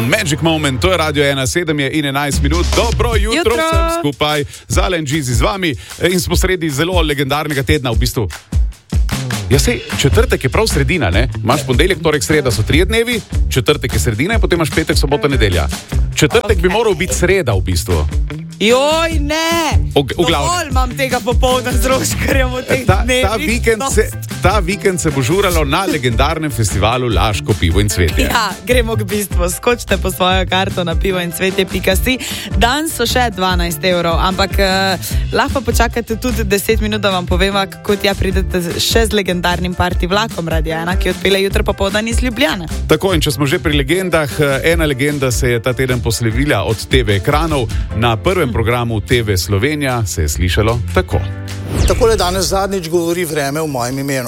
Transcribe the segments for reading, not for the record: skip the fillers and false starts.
Magic Moment, to je Radio 1, 7 je in 11 minut. Dobro jutro vsem skupaj, Zala in Džizi z vami in smo sredi zelo legendarnega tedna v bistvu. Ja, sej, četrtek je prav sredina, ne? Imaš ponedeljek, torek, sreda so 3 dnevi, četrtek je sredina in potem imaš petek, sobota, nedelja. Četrtek bi moral biti sreda v bistvu. Joj, ne! Dovolj imam tega popolna z Roškarjem v teh dnevih. Ta vikend se bo žuralo na legendarnem festivalu Laško pivo in cvetje. Ja, gremo k bistvu. Skočite po svojo karto na pivoincvetje.si. Dan so še 12 €, ampak lahko počakate tudi 10 minut, da vam povem, kako tja pridete še z legendarnim party vlakom Radio 1, ki odpelje jutro popoldan iz Ljubljane. Tako, in če smo že pri legendah, ena legenda se je ta teden poslovila od TV ekranov. Na prvem programu TV Slovenija se je slišalo tako. Takole danes zadnjič govori vreme v mojem imenu.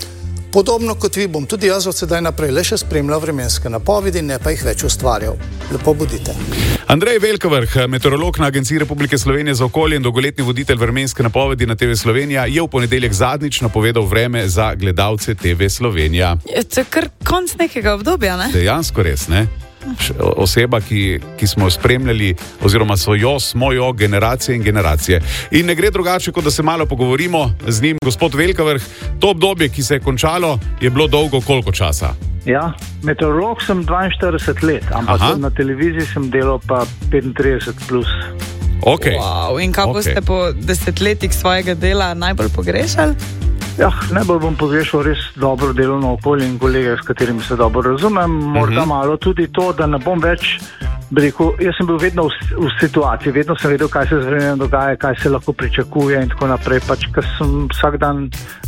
Podobno kot vi bom tudi jaz od sedaj naprej le še spremljal vremenske napovedi, ne pa jih več ustvarjal. Lepo bodite. Andrej Velkovrh, meteorolog na Agenciji Republike Slovenije za okolje in dolgoletni voditelj vremenske napovedi na TV Slovenija, je v ponedeljek zadnjič napovedal vreme za gledalce TV Slovenija. To je kar konc nekega obdobja, ne? Dejansko res, ne? Oseba, ki smo jo spremljali, oziroma smo jo generacije in generacije. In ne gre drugače, kot da se malo pogovorimo z njim. Gospod Velkovrh, to obdobje, ki se je končalo, je bilo dolgo koliko časa? Ja, meteorolog sem 42 let, ampak na televiziji sem delal pa 35 plus. Okay. Wow, in kako ste po desetletjih svojega dela najbolj pogrešali? Ja, najbolj bom pogrešal res dobro delovno okolje in kolege, s katerimi se dobro razumem. Morda malo tudi to, da ne bom več rekel, jaz sem bil vedno v situaciji, vedno sem vedel, kaj se z vremenom dogaja, kaj se lahko pričakuje in tako naprej. Pač, ker sem vsak dan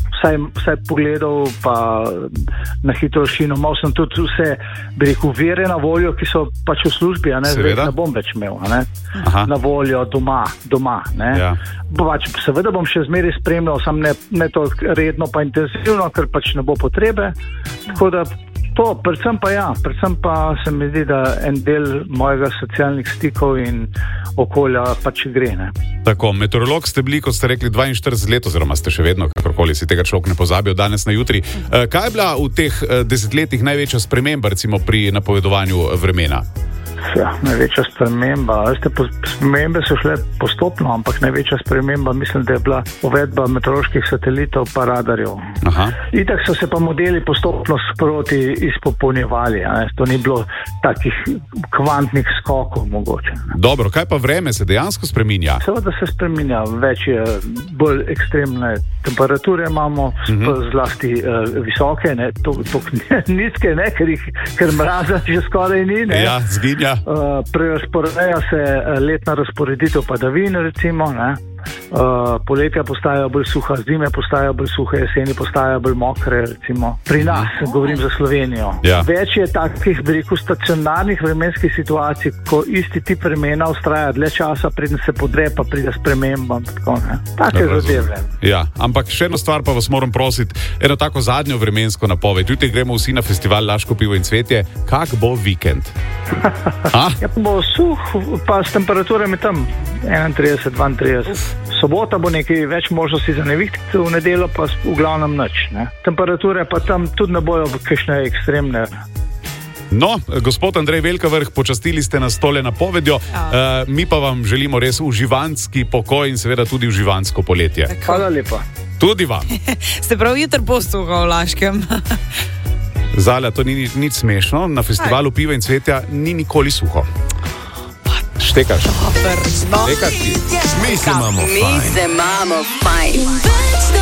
vsaj pogledal, pa na hitro šino, malo sem tudi vse, bi rekel, vere na voljo, ki so pač v službi, a ne, zdaj ne bom več imel, a ne, na voljo doma, ne. Ja. Pač, seveda bom še zmeraj spremljal, sam ne to redno pa intenzivno, ker pač ne bo potrebe, tako da to, predvsem pa se mi zdi, da en del mojega socialnih stikov in okolja pač gre, ne. Tako, meteorolog ste bili, kot ste rekli, 42 let, oziroma ste še vedno, kakorkoli si tega človek ne pozabi od danes na jutri. Kaj je bila v teh desetletjih največja sprememba, recimo pri napovedovanju vremena? Ja, največja sprememba. Spremembe so šle postopno, ampak največja sprememba mislim, da je bila uvedba meteoroloških satelitov pa radarjev. Itak so se pa modeli postopno sproti izpopolnjevali. To ni bilo takih kvantnih skokov mogoče. Dobro, kaj pa vreme se dejansko spreminja? Seveda se spreminja. Več je bolj ekstremne temperature imamo, zlasti visoke, ne, nizke, ne, ker mraza že skoraj ni, ne. Ja, zginja. Prerasporeja se letna razporeditev padavin, recimo, ne. Poletja postajajo bolj suha, zime postajajo bolj suhe, jeseni postajajo bolj mokre, recimo. Pri nas, govorim za Slovenijo. Ja. Več je takih, bi rekel, stacionarnih vremenskih situacij, ko isti tip vremena ustraja dlje časa, preden se podre, pa pride sprememba. Take zadeve. Ja, ampak še eno stvar pa vas moram prositi, eno tako zadnjo vremensko napoved. Jutri gremo vsi na festival Laško pivo in cvetje. Kak bo vikend? Ja, bo suh, pa s temperaturami tam 31, 32. Sobota bo nekaj več možnosti za nevihtice, v nedeljo pa v glavnem nič, ne. Temperature pa tam tudi ne bojo kakšne ekstremne. No, gospod Andrej Velkovrh, počastili ste nas tole napovedjo. Mi pa vam želimo res uživanski pokoj in seveda tudi uživansko poletje. Hvala lepa. Tudi vam. Ste prav jutro posuha v Laškem. Zala, to ni nič smešno. Na festivalu piva in cvetja ni nikoli suho. Štekaš. Štekaš ti. Mi se imamo fajn.